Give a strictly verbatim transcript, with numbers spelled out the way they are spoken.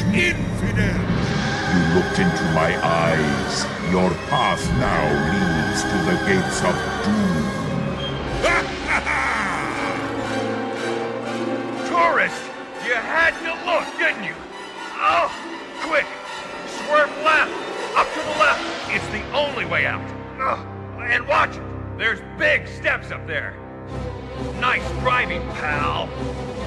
infidel! You looked into my eyes. Your path now leads to the gates of doom. Tourist! You had to look, didn't you? Oh, quick! Swerve left! Up to the left! It's the only way out! Ugh. And watch it! There's big steps up there! Nice driving, pal!